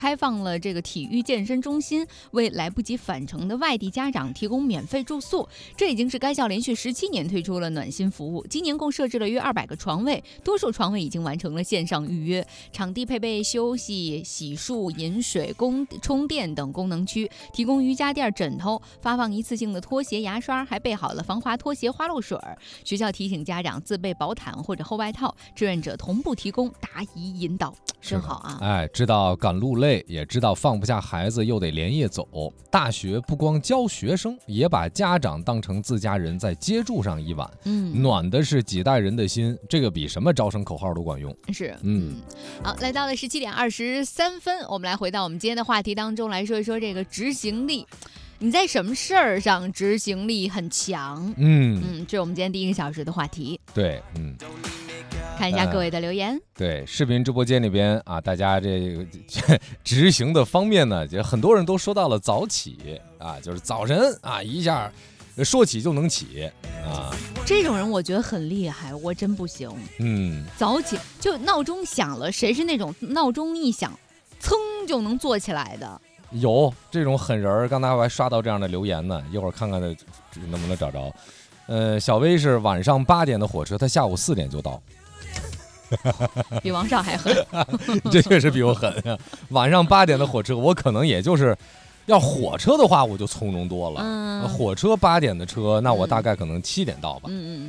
开放了这个体育健身中心，为来不及返程的外地家长提供免费住宿。这已经是该校连续17年推出了暖心服务，今年共设置了约200个床位，多数床位已经完成了线上预约。场地配备休息、洗漱、饮水、充电等功能区，提供瑜伽垫、枕头，发放一次性的拖鞋、牙刷，还备好了防滑拖鞋、花露水。学校提醒家长自备薄毯或者厚外套，志愿者同步提供答疑引导。真好啊！ 哎，知道赶路累，也知道放不下孩子，又得连夜走。大学不光教学生，也把家长当成自家人，在接住上一晚。暖的是几代人的心，这个比什么招生口号都管用。 是，好，来到了17点23分，我们来回到我们今天的话题当中，来说一说这个执行力。你在什么事儿上执行力很强？这是我们今天第1个小时的话题。 对， 看一下各位的留言。 对，视频直播间里边啊，大家这个执行的方面呢，就很多人都说到了早起啊，就是早晨啊一下说起就能起啊。 这种人我觉得很厉害，我真不行。早起就闹钟响了，谁是那种闹钟一响，噌就能坐起来的？ 有这种狠人，刚才我还刷到这样的留言呢，一会儿看看能不能找着。小薇是晚上8点的火车，她下午4点就到。 比王少还狠。 这确实比我狠呀！晚上8点的火车，我可能也就是要火车的话，我就从容多了。火车8点的车，那我大概可能7点到吧。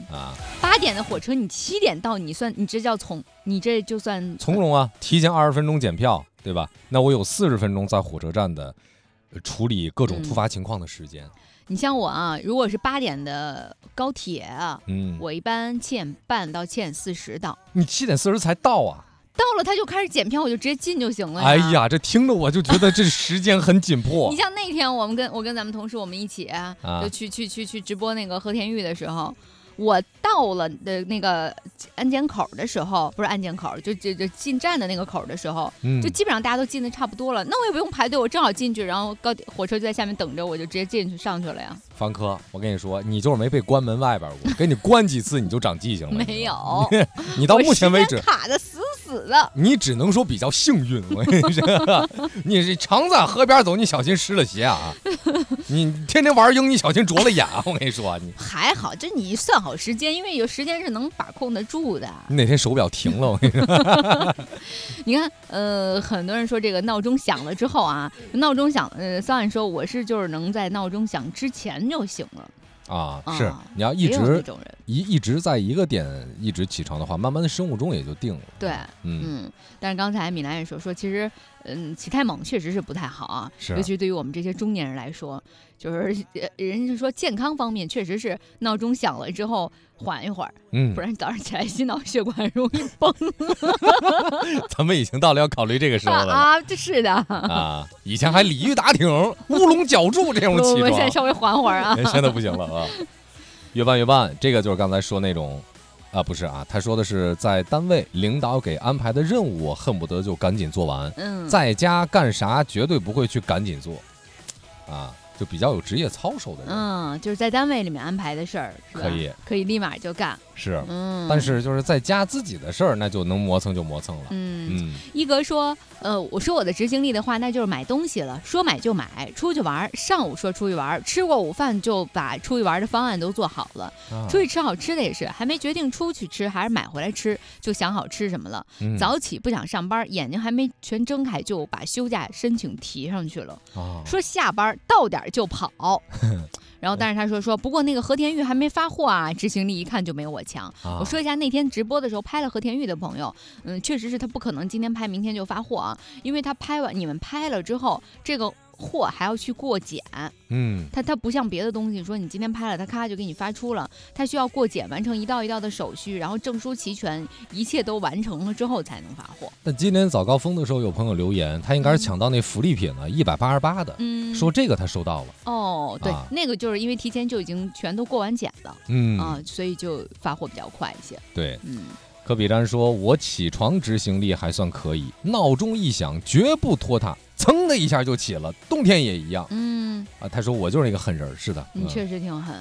8点的火车，你7点到，你这就算从容啊！提前20分钟检票，对吧？那我有40分钟在火车站的处理各种突发情况的时间。 你像我啊，如果是8点的高铁啊，我一般7点半到7点40到。你 7点40才到啊？ 到了他就开始检票，我就直接进就行了呀。 哎呀，这听着我就觉得这时间很紧迫。 你像那天我跟咱们同事我们一起就去直播那个和田玉的时候，我到了的那个安检口的时候，不是安检口，就进站的那个口的时候，就基本上大家都进的差不多了，那我也不用排队，我正好进去，然后火车就在下面等着，我就直接进去上去了呀。 方科，我跟你说，你就是没被关门外边过，给你关几次你就长记性了。 没有， 你到目前为止卡的死的。 你只能说比较幸运，我跟你说，你这常在河边走，你小心湿了鞋啊！你天天玩鹰，你小心啄了眼。我跟你说，你还好，这你算好时间，因为有时间是能把控得住的。 你哪天手表停了，我跟你说。 你看，很多人说这个闹钟响了之后啊，闹钟响，骚安说我是就是能在闹钟响之前就醒了。 是你要一直在一个点一直起床的话，慢慢的生物钟也就定了。 对，但是刚才米兰也说其实起太猛确实是不太好啊，尤其对于我们这些中年人来说，就是人家说健康方面确实是闹钟响了之后缓一会儿，不然早上起来心脑血管容易崩。 咱们已经到了要考虑这个时候了啊，这是的啊，以前还鲤鱼打挺、乌龙绞柱这种起床， 我现在稍微缓会儿啊， 现在不行了啊。越办越办，这个就是刚才说那种不是啊，他说的是在单位领导给安排的任务，我恨不得就赶紧做完。在家干啥绝对不会去赶紧做就比较有职业操守的人。 就是在单位里面安排的事儿，可以立马就干。 是，但是就是在家自己的事儿，那就能磨蹭就磨蹭了。 一格说，我说我的执行力的话，那就是买东西了，说买就买，出去玩，上午说出去玩，吃过午饭就把出去玩的方案都做好了。出去吃好吃的也是，还没决定出去吃还是买回来吃，就想好吃什么了。早起不想上班，眼睛还没全睁开就把休假申请提上去了。说下班到点就跑。然后但是他说不过那个和田玉还没发货啊，执行力一看就没有我强。我说一下那天直播的时候拍了和田玉的朋友，确实是他不可能今天拍明天就发货啊，因为他你们拍了之后这个货还要去过检。它不像别的东西说你今天拍了它咔就给你发出了，它需要过检，完成一道一道的手续，然后证书齐全，一切都完成了之后才能发货。 那今天早高峰的时候有朋友留言，他应该是抢到那福利品了，188的，说这个他收到了。 对，那个就是因为提前就已经全都过完检了，所以就发货比较快一些。 对，科比詹说，我起床执行力还算可以，闹钟一响绝不拖沓，噌的一下就起了，冬天也一样。他说我就是那个狠人。是的， 你确实挺狠。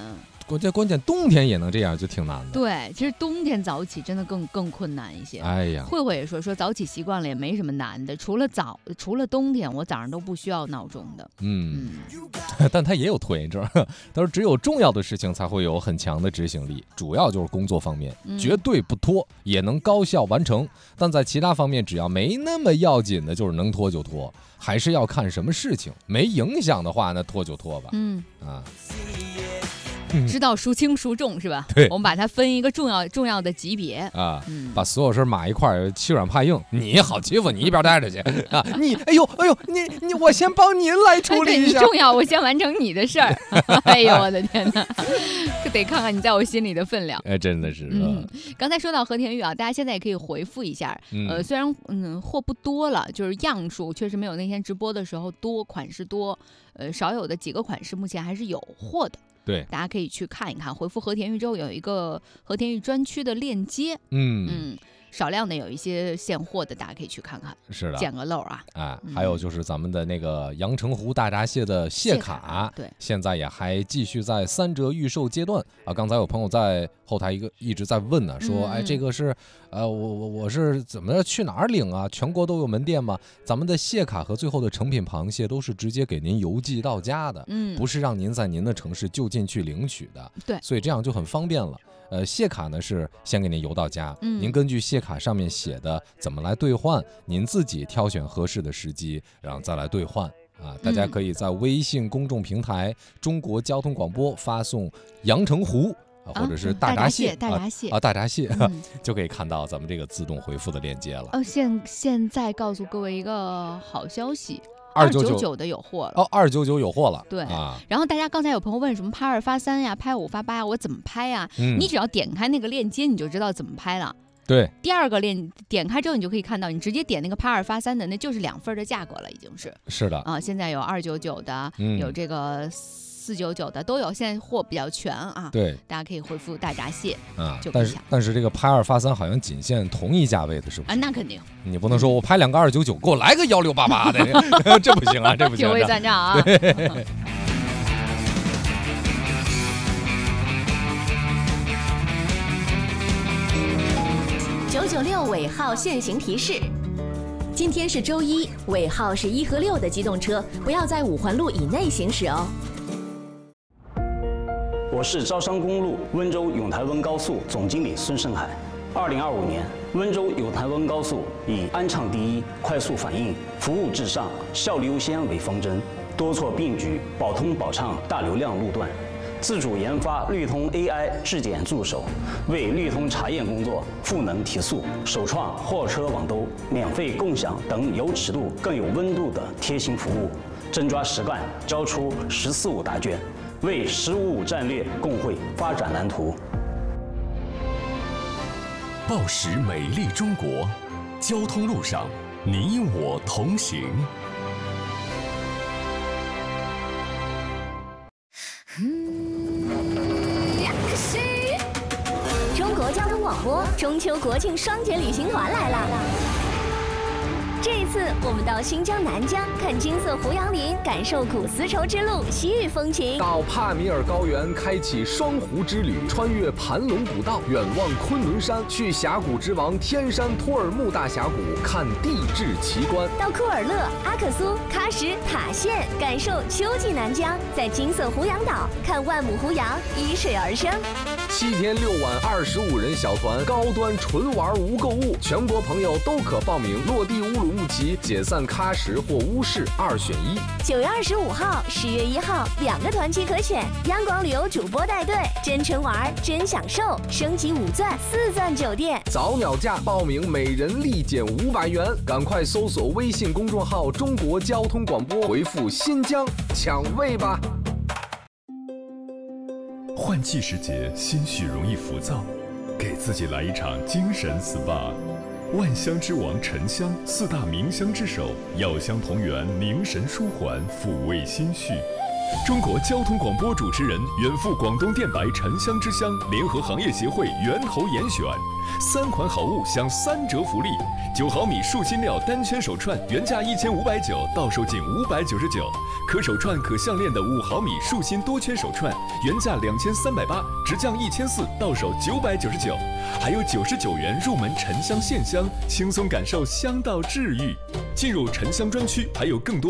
关键冬天也能这样，就挺难的。 对，其实冬天早起真的更困难一些。 哎呀， 慧慧也说早起习惯了也没什么难的，除了冬天，我早上都不需要闹钟的。 但他也有推这，他说只有重要的事情才会有很强的执行力，主要就是工作方面，绝对不拖，也能高效完成。但在其他方面，只要没那么要紧的，就是能拖就拖，还是要看什么事情，没影响的话，那拖就拖吧。 知道孰轻孰重是吧？ 对， 我们把它分一个重要的级别啊，把所有事码一块儿，欺软怕硬。你好欺负，你一边待着去啊！你哎呦，你我先帮您来处理一下。 你重要，我先完成你的事儿。哎呦，我的天哪，得看看你在我心里的分量。 哎，真的是。 刚才说到和田玉啊，大家现在也可以回复一下。虽然货不多了，就是样数确实没有那天直播的时候多，款式多，少有的几个款式目前还是有货的。 对， 大家可以去看一看，回复和田玉之后有一个和田玉专区的链接，少量的有一些现货的，大家可以去看看， 是的， 捡个漏啊。 还有就是咱们的那个阳澄湖大闸蟹的蟹卡， 对， 现在也还继续在3折预售阶段啊。刚才有朋友在后台一直在问呢，说哎，这个是我是怎么去哪儿领啊？全国都有门店吗？咱们的蟹卡和最后的成品螃蟹都是直接给您邮寄到家的，不是让您在您的城市就近去领取的， 对， 所以这样就很方便了。蟹卡呢是先给您邮到家，您根据蟹卡上面写的怎么来兑换，您自己挑选合适的时机，然后再来兑换啊。大家可以在微信公众平台中国交通广播发送阳澄湖或者是大闸蟹，大闸蟹就可以看到咱们这个自动回复的链接了。 现在告诉各位一个好消息。299的有货了 299有货了， 对然后大家刚才有朋友问什么拍2发3呀，拍5发8呀，我怎么拍呀？你只要点开那个链接，你就知道怎么拍了。 对， 第二个点开之后，你就可以看到，你直接点那个拍2发3的，那就是2份的价格了，已经是。 是的啊，现在有299的，有这个499的都有，现在货比较全啊。 对， 大家可以回复大闸蟹啊。但是这个拍2发3好像仅限同一价位的，是不是？ 那肯定。 你不能说我拍2个299，给我来个1688的，这不行啊，这不行。 挺会算账啊。 996尾号限行提示：今天是周一，尾号是1和6的机动车不要在5环路以内行驶哦。 我是招商公路温州永台温高速总经理孙胜海。2025年，温州永台温高速以安畅第一、快速反应、服务至上、效率优先为方针，多措并举，保通保畅大流量路段，自主研发绿通 AI 质检助手，为绿通查验工作赋能提速，首创货车网兜、免费共享等有尺度更有温度的贴心服务，真抓实干，交出“14-5”答卷，为“15-5”战略共绘发展蓝图。 报时美丽中国，交通路上你我同行。 中国交通广播中秋国庆双节旅行团来了。这一次，我们到新疆南疆看金色胡杨林，感受古丝绸之路西域风情； 到帕米尔高原开启双湖之旅，穿越盘龙古道，远望昆仑山；去峡谷之王天山托尔木大峡谷看地质奇观； 到库尔勒、阿克苏、喀什、塔县，感受秋季南疆；在金色胡杨岛看万亩胡杨依水而生。 7天6晚25人小团，高端纯玩无购物，全国朋友都可报名。落地乌鲁木齐，解散喀什或乌市，2选1。 9月25号、10月1号2个团期可选，央广旅游主播带队，真纯玩真享受，升级5钻4钻酒店， 早鸟价报名每人立减500元，赶快搜索微信公众号中国交通广播，回复新疆抢位吧。 换季时节，心绪容易浮躁，给自己来一场精神 SPA。万香之王沉香，4大名香之首，药香同源，凝神舒缓，抚慰心绪。 中国交通广播主持人远赴广东电白沉香之乡，联合行业协会源头严选3款好物享3折福利：9毫米树心料单圈手串原价1590，到手仅599；可手串可项链的5毫米树心多圈手串原价2380，直降1400，到手999。还有99元入门沉香线香，轻松感受香到治愈。进入沉香专区，还有更多